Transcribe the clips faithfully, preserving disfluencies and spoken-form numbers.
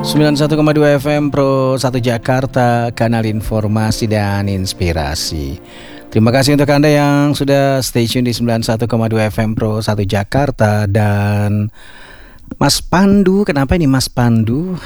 sembilan puluh satu koma dua F M Pro satu Jakarta, kanal informasi dan inspirasi. Terima kasih untuk Anda yang sudah stay tune di sembilan puluh satu koma dua F M Pro satu Jakarta. Dan Mas Pandu, kenapa ini Mas Pandu?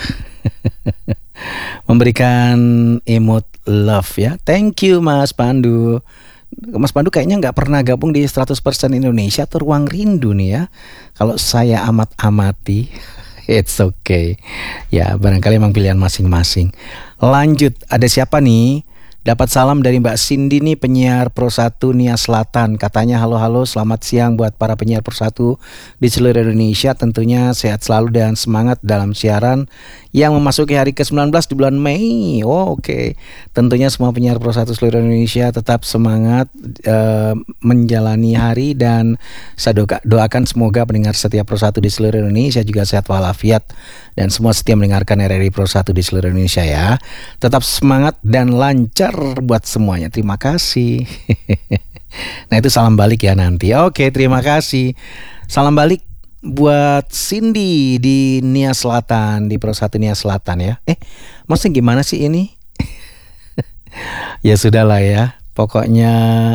Memberikan emote love ya. Thank you Mas Pandu. Mas Pandu kayaknya nggak pernah gabung di seratus persen Indonesia atau Ruang Rindu nih ya. Kalau saya amat-amati, it's okay. Ya, barangkali emang pilihan masing-masing. Lanjut, ada siapa nih? Dapat salam dari Mbak Cindy nih, penyiar Pro satu Nia Selatan. Katanya halo-halo, selamat siang buat para penyiar Pro satu di seluruh Indonesia. Tentunya sehat selalu dan semangat dalam siaran yang memasuki hari ke sembilan belas di bulan Mei. Oh, oke. Okay. Tentunya semua penyiar Pro satu seluruh Indonesia tetap semangat uh, menjalani hari, dan saya doa, doakan semoga pendengar setiap Pro satu di seluruh Indonesia juga sehat walafiat dan semua setia mendengarkan R R I Pro satu di seluruh Indonesia ya. Tetap semangat dan lancar buat semuanya. Terima kasih. Nah, itu salam balik ya nanti. Oke, terima kasih. Salam balik buat Cindy di Nia Selatan, di Pro satu Nia Selatan ya. Eh, maksudnya gimana sih ini? Ya sudahlah ya. Pokoknya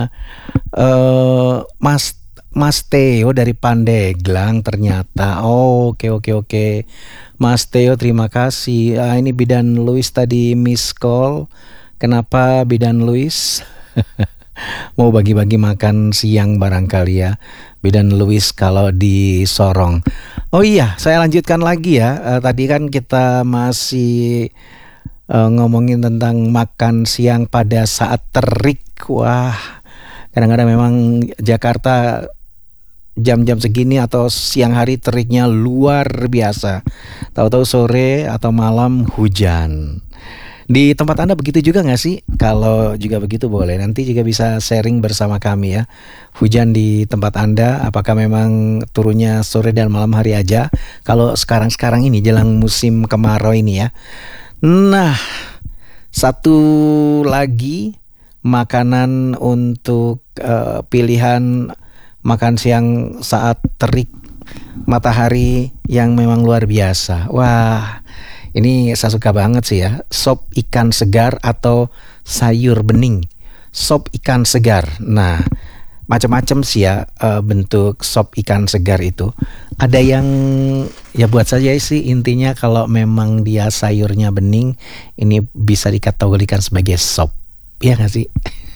uh, Mas Mas Theo dari Pandeglang ternyata. Oh, oke oke oke. Mas Theo, terima kasih. Ah, ini Bidan Louis tadi miss call. Kenapa Bidan Louis? Mau bagi-bagi makan siang barangkali ya, Bidan Louis kalau di Sorong. Oh iya, saya lanjutkan lagi ya. Uh, tadi kan kita masih uh, ngomongin tentang makan siang pada saat terik. Wah, kadang-kadang memang Jakarta jam-jam segini atau siang hari teriknya luar biasa. Tahu-tahu sore atau malam hujan. Di tempat Anda begitu juga gak sih? Kalau juga begitu boleh, nanti juga bisa sharing bersama kami ya. Hujan di tempat Anda, apakah memang turunnya sore dan malam hari aja? Kalau sekarang-sekarang ini jelang musim kemarau ini ya. Nah, satu lagi makanan untuk uh, pilihan makan siang saat terik matahari yang memang luar biasa. Wah, ini saya suka banget sih ya, sop ikan segar atau sayur bening. Sop ikan segar. Nah, macam-macam sih ya uh, bentuk sop ikan segar itu. Ada yang ya buat saja sih, intinya kalau memang dia sayurnya bening, ini bisa dikategorikan sebagai sop. Iya gak sih?